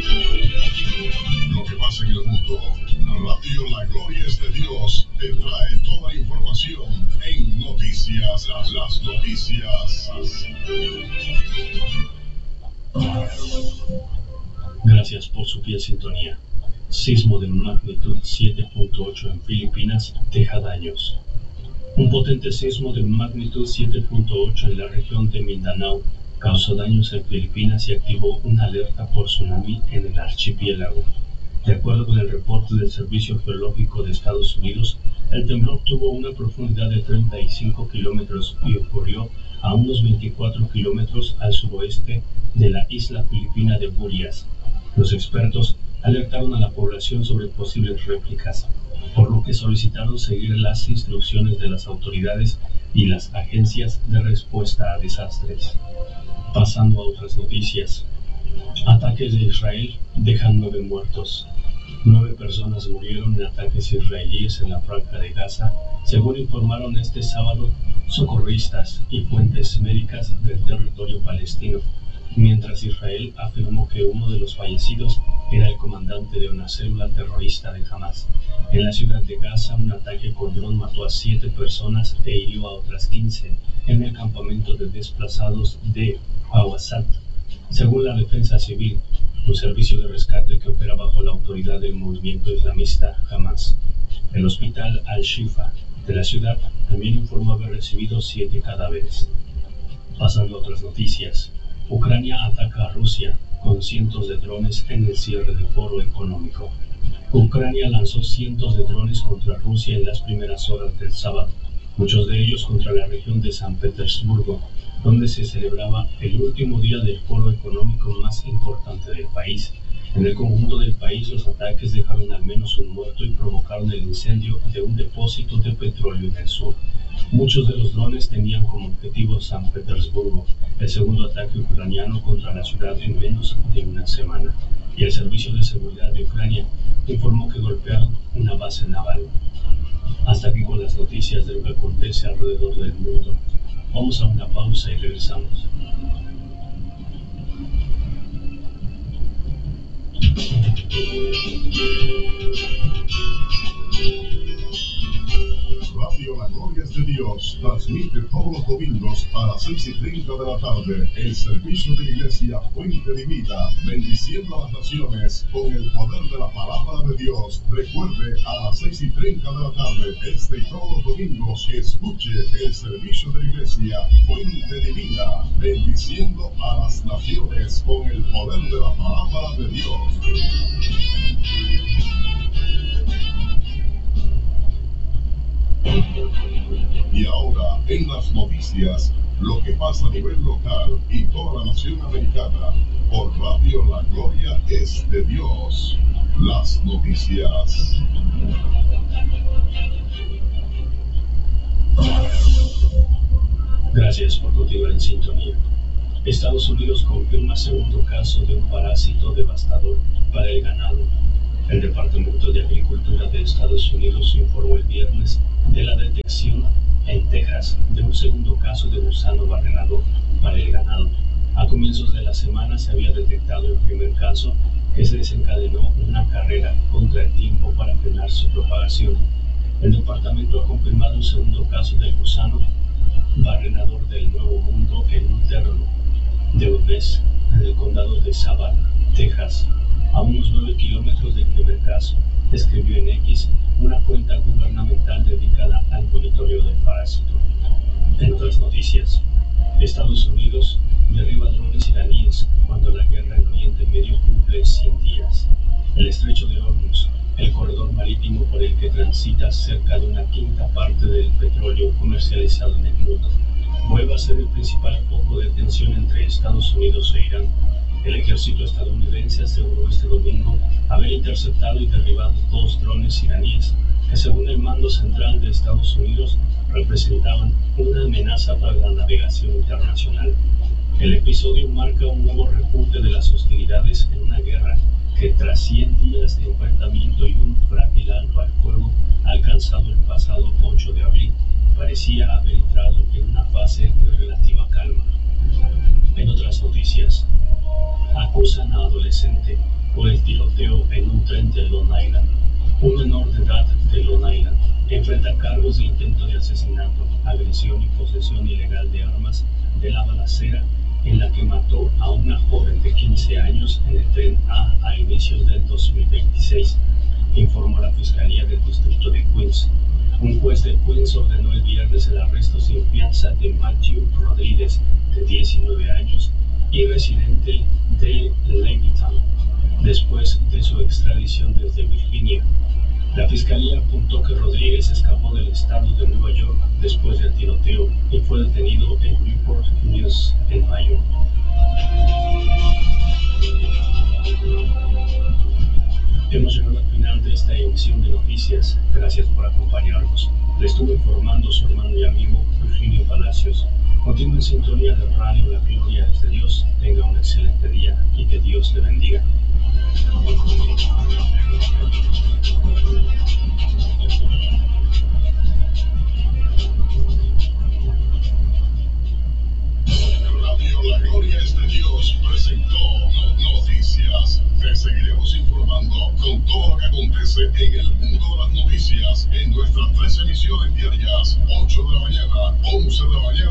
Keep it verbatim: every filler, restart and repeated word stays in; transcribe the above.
Lo que pasa en el mundo. Radio La Gloria es de Dios te trae toda la información en Noticias, las noticias. Gracias por su fiel sintonía. Sismo de magnitud siete punto ocho en Filipinas deja daños. Un potente sismo de magnitud siete punto ocho en la región de Mindanao causó daños en Filipinas y activó una alerta por tsunami en el archipiélago. De acuerdo con el reporte del Servicio Geológico de Estados Unidos, el temblor tuvo una profundidad de treinta y cinco kilómetros y ocurrió a unos veinticuatro kilómetros al suroeste de la isla filipina de Burias. Los expertos alertaron a la población sobre posibles réplicas, por lo que solicitaron seguir las instrucciones de las autoridades y las agencias de respuesta a desastres. Pasando a otras noticias. Ataques de Israel dejan nueve muertos. Nueve personas murieron en ataques israelíes en la Franja de Gaza, según informaron este sábado socorristas y fuentes médicas del territorio palestino, mientras Israel afirmó que uno de los fallecidos era el comandante de una célula terrorista de Hamas. En la ciudad de Gaza, un ataque con dron mató a siete personas e hirió a otras quince en el campamento de desplazados de Awasat. Según la Defensa Civil, un servicio de rescate que opera bajo la autoridad del movimiento islamista Hamas. El hospital Al-Shifa de la ciudad también informó haber recibido siete cadáveres. Pasando a otras noticias. Ucrania ataca a Rusia con cientos de drones en el cierre del foro económico. Ucrania lanzó cientos de drones contra Rusia en las primeras horas del sábado, muchos de ellos contra la región de San Petersburgo, donde se celebraba el último día del foro económico más importante del país. En el conjunto del país, los ataques dejaron al menos un muerto y provocaron el incendio de un depósito de petróleo en el sur. Muchos de los drones tenían como objetivo San Petersburgo, el segundo ataque ucraniano contra la ciudad en menos de una semana. Y el Servicio de Seguridad de Ucrania informó que golpearon una base naval. Hasta aquí con las noticias de lo que acontece alrededor del mundo. Vamos a una pausa y regresamos. Radio La Gloria es de Dios transmite todos los domingos a las seis y treinta de la tarde el servicio de la Iglesia Fuente de Vida, bendiciendo a las naciones con el poder de la palabra de Dios. Recuerde, a las seis y treinta de la tarde, este y todos los domingos, escuche el servicio de la Iglesia Fuente de Vida, bendiciendo a las naciones con el poder de la palabra de Dios. Y ahora, en las noticias, lo que pasa a nivel local y toda la nación americana, por Radio La Gloria es de Dios. Las noticias. Gracias por continuar en sintonía. Estados Unidos confirma segundo caso de un parásito devastador para el ganado. El Departamento de Agricultura de Estados Unidos informó el viernes de la detección en Texas de un segundo caso de gusano barrenador para el ganado. A comienzos de la semana se había detectado el primer caso, que se desencadenó una carrera contra el tiempo para frenar su propagación. El departamento ha confirmado un segundo caso del gusano barrenador del Nuevo Mundo en un terreno de un mes en el condado de Savannah, Texas, a unos nueve kilómetros del primer caso, escribió en X una cuenta gubernamental dedicada al monitoreo del parásito. En otras noticias, Estados Unidos derriba drones iraníes cuando la guerra en Oriente Medio cumple cien días. El estrecho de Hormuz, el corredor marítimo por el que transita cerca de una quinta parte del petróleo comercializado en el mundo, vuelve a ser el principal foco de tensión entre Estados Unidos e Irán. El ejército estadounidense aseguró este domingo haber interceptado y derribado dos drones iraníes que, según el Mando Central de Estados Unidos, representaban una amenaza para la navegación internacional. El episodio marca un nuevo repunte de las hostilidades en una guerra que, tras cien días de enfrentamiento y un frágil alto al fuego alcanzado el pasado ocho de abril, parecía haber entrado en una fase de relativa calma. En otras noticias, acusan a adolescente por el tiroteo en un tren de Long Island. Un menor de edad de Long Island enfrenta cargos de intento de asesinato, agresión y posesión ilegal de armas de la balacera en la que mató a una joven de quince años en el tren A a inicios del dos mil veintiséis, informó la Fiscalía del Distrito de Queens. Un juez de Queens ordenó el viernes el arresto sin fianza de Matthew Rodríguez, de diecinueve años y residente de Levittown, después de su extradición desde Virginia. La Fiscalía apuntó que Rodríguez escapó del estado de Nueva York después del tiroteo y fue detenido en Newport News, en mayo. Hemos llegado al final de esta emisión de noticias. Gracias por acompañarnos. Le estuvo informando su hermano y amigo Virgilio Palacios. Continúe en sintonía de Radio La Gloria es de Dios. Tenga un excelente día y que Dios le bendiga. Radio La Gloria es de Dios presentó Noticias. Te seguiremos informando con todo lo que acontece en el mundo de las noticias en nuestras tres emisiones diarias, ocho de la mañana, once de la mañana